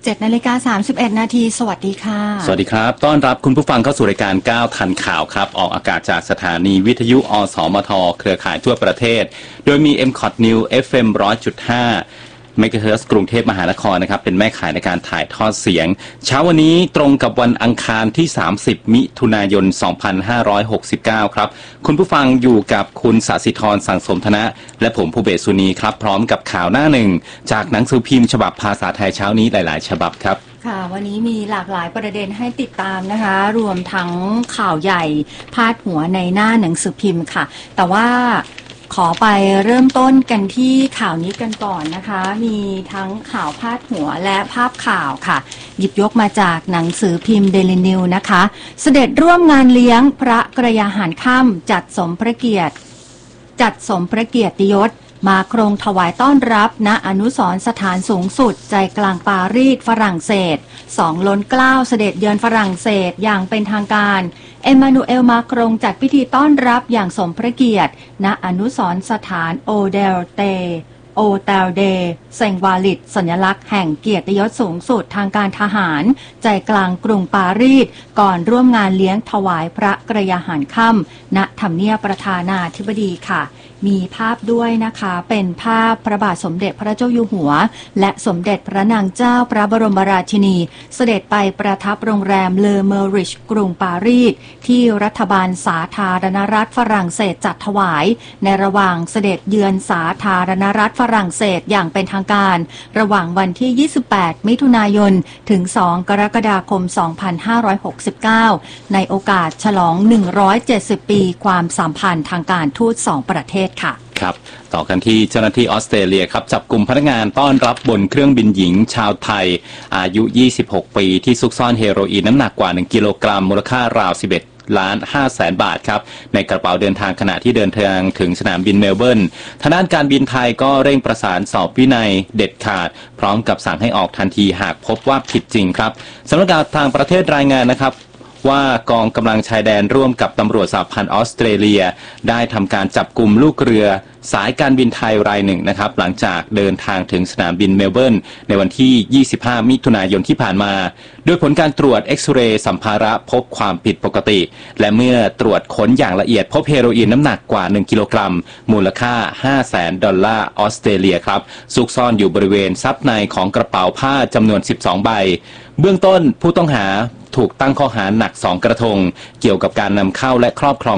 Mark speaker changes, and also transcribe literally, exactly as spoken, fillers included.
Speaker 1: เจ็ดนาฬิกาสามสิบเอ็ดนาทีสวัสดีค่ะ
Speaker 2: สวัสดีครับต้อนรับคุณผู้ฟังเข้าสู่รายการก้าวทันข่าวครับออกอากาศจากสถานีวิทยุอสมทเครือข่ายทั่วประเทศโดยมี เอ็ม คอท News เอฟ เอ็ม หนึ่งร้อยจุดห้า เมกะเฮิรตซ์กรุงเทพมหานครนะครับเป็นแม่ข่ายในการถ่ายทอดเสียงเช้าวันนี้ตรงกับวันอังคารที่สามสิบมิถุนายนสองพันห้าร้อยหกสิบเก้าครับคุณผู้ฟังอยู่กับคุณศศิธรสังสมธนะและผมภูเบศสุนีครับพร้อมกับข่าวหน้าหนึ่งจากหนังสือพิมพ์ฉบับภาษาไทยเช้านี้หลายๆฉบับครับ
Speaker 1: ค่ะวันนี้มีหลากหลายประเด็นให้ติดตามนะคะรวมทั้งข่าวใหญ่พาดหัวในหน้าหนังสือพิมพ์ค่ะแต่ว่าขอไปเริ่มต้นกันที่ข่าวนี้กันก่อนนะคะมีทั้งข่าวพาดหัวและภาพข่าวค่ะหยิบยกมาจากหนังสือพิมพ์เดลินิวนะคะเสด็จร่วมงานเลี้ยงพระกระยาหารค่ำจัดสมพระเกียรติจัดสมพระเกียรติยศมาโครงถวายต้อนรับณอนุสรณ์สถานสูงสุดใจกลางปารีสฝรั่งเศสสองล้นเกล้าเสด็จเยือนฝรั่งเศสอย่างเป็นทางการเอมมานูเอลมาโครงจัดพิธีต้อนรับอย่างสมพระเกียรติณอนุสรณ์สถานโอเดลเตโอเตลเดเซงวาลิดสัญลักษณ์แห่งเกียรติยศสูงสุดทางการทหารใจกลางกรุงปารีสก่อนร่วมงานเลี้ยงถวายพระกระยาหารค่ำณทำเนียบประธานาธิบดีค่ะมีภาพด้วยนะคะเป็นภาพพระบาทสมเด็จพระเจ้าอยู่หัวและสมเด็จพระนางเจ้าพระบรมราชินีเสด็จไปประทับโรงแรมเลอเมอริชกรุงปารีสที่รัฐบาลสาธารณรัฐฝรั่งเศสจัดถวายในระหว่างเสด็จเยือนสาธารณรัฐฝรั่งเศสอย่างเป็นทางการระหว่างวันที่ยี่สิบแปดมิถุนายนถึงสองกรกฎาคมสองพันห้าร้อยหกสิบเก้าในโอกาสฉลองหนึ่งร้อยเจ็ดสิบปีความสัมพันธ์ทางการทูตสองประเทศค่ะ
Speaker 2: ครับต่อกันที่เจ้าหน้าที่ออสเตรเลียครับจับกลุ่มพนักงานต้อนรับบนเครื่องบินหญิงชาวไทยอายุยี่สิบหกปีที่ซุกซ่อนเฮโรอีนน้ำหนักกว่าหนึ่งกิโลกรัมมูลค่าราวสิบเอ็ดล้านห้าแสนบาทครับในกระเป๋าเดินทางขณะที่เดินทางถึงสนามบินเมลเบิร์นทางด้านการบินไทยก็เร่งประสานสอบวินัยเด็ดขาดพร้อมกับสั่งให้ออกทันทีหากพบว่าผิดจริงครับสำนักงานทางประเทศรายงานนะครับว่ากองกำลังชายแดนร่วมกับตำรวจสหพันธ์ออสเตรเลียได้ทำการจับกลุ่มลูกเรือสายการบินไทยรายหนึ่งนะครับหลังจากเดินทางถึงสนามบินเมลเบิร์นในวันที่ยี่สิบห้ามิถุนายนที่ผ่านมาโดยผลการตรวจเอ็กซเรย์สัมภาระพบความผิดปกติและเมื่อตรวจค้นอย่างละเอียดพบเฮโรอีนน้ำหนักกว่าหนึ่งกิโลกรัมมูลค่าห้าแสนดอลลาร์ออสเตรเลียครับซุกซ่อนอยู่บริเวณซับในของกระเป๋าผ้าจำนวนสิบสองใบเบื้องต้นผู้ต้องหาถูกตั้งข้อหาหนักสองกระทงเกี่ยวกับการนำเข้าและครอบครอง